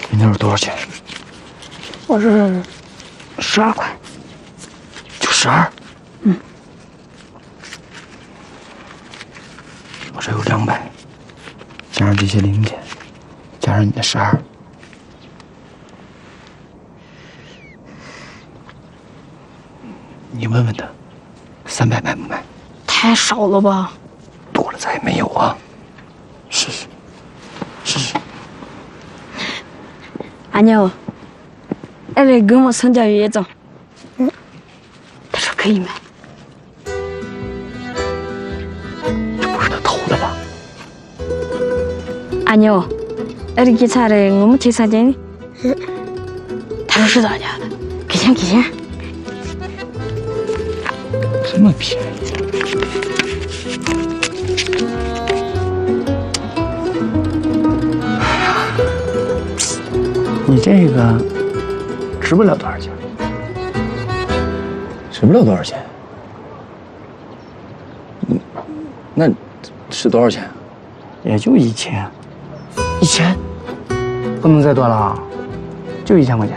你那是多少钱？ 我是12块。 就12？ 嗯。 我这有200，加上这些零钱，加上你的12。你问问他，300买不买？ 太少了吧？ 多了咱也没有啊。试试，试试。 阿娘，俺来跟我参加月子。他说可以买。 这不是他偷的吧？ 阿娘，俺来给查的，我们去参加呢。他说是咱家的，给钱给钱。 这么便宜？你这个值不了多少钱，值不了多少钱。那是多少钱？也就1000。1000？不能再多了啊，就1000块钱。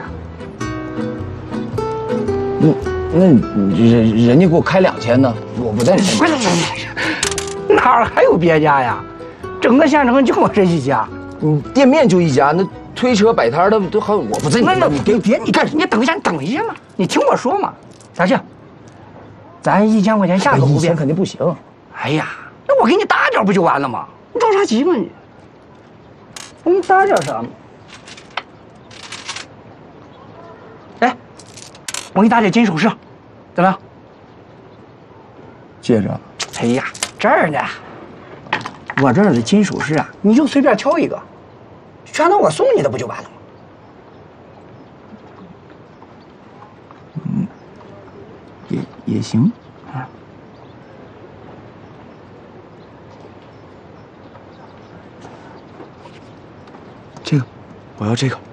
那人家给我开2000呢，我不在里面。哪儿还有别家呀？整个县城就我这一家。店面就一家，那推车摆摊的都还有我不在里面。那你别你干什么？你等一下，你等一下嘛，你听我说嘛。咋去？咱1000块钱下个湖边肯定不行。哎呀，那我给你打点不就完了吗？你着啥急嘛你？我给你打点啥嘛？哎，我给你打点金首饰，怎么样？戒指？哎呀，这儿呢。我这儿的金首饰啊，你就随便挑一个，全都我送你的不就完了吗？也行啊。这个，我要这个。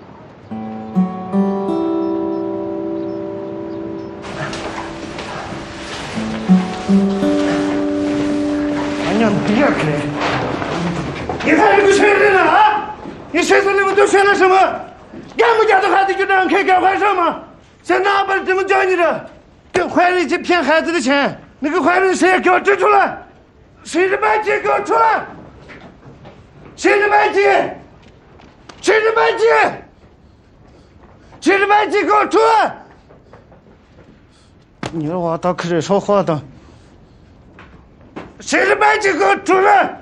别开！你看这个学生呢啊！你学生你们都学了什么？俺们家的孩子就这样开干坏事吗？现在俺爸这么教你的，跟坏人去骗孩子的钱，那个坏人谁给我指出来？谁是班级？给我出来！谁是班级？谁是班级？谁是班级？给我出来！你让我到客人说话的。谁是班级？给我出来！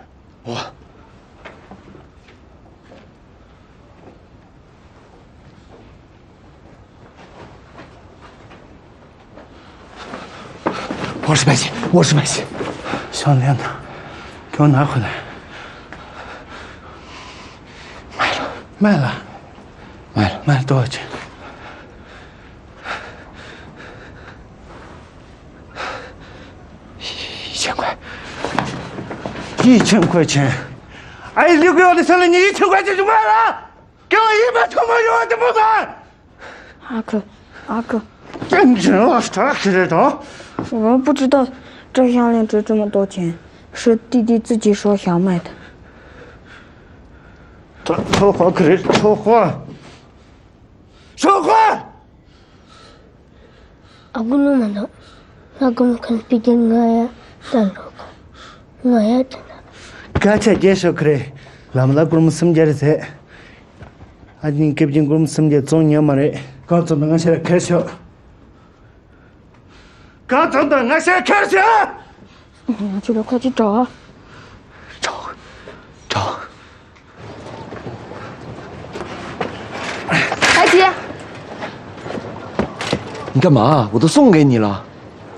我是班级，我是班级。项链呢？给我拿回来。卖了，卖了多少钱？1000块。1000块钱，哎，6个月的项链，你1000块钱就卖了？给我100头毛油就不卖。 阿哥， 认真啊，啥知道？ 我不知道这项链值这么多钱，是弟弟自己说想买的。说话可是说话，说话。 Aku naman na nagumukan bigyan ngaya dalok. Ngaya tana. Kacha jesho kre, lamla kurum samjare the. Adin kebjin kurum samje zonya mare. Ka zo nga shara kharsho. Ka zo nga shara kharsho. 去了，快去找啊！ 找。 白姐， 你干嘛？我都送给你了。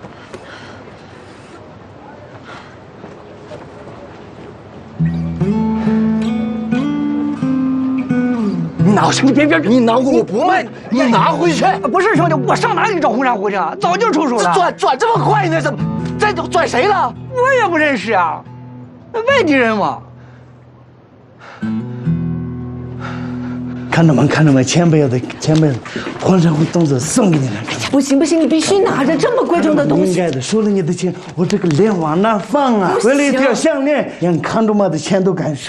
你拿回去！你别！你拿回我不卖！你拿回去！不是兄弟，我上哪里找红珊瑚去啊？早就出手了。转这么快呢？怎么？这转谁了？我也不认识啊，外地人嘛。看着吗？前辈子，黄珊瑚东子送给你了。 不行，你必须拿着这么贵重的东西。 应该的，收了你的钱，我这个脸往哪放啊？为了一条项链，连看着我的钱都敢收。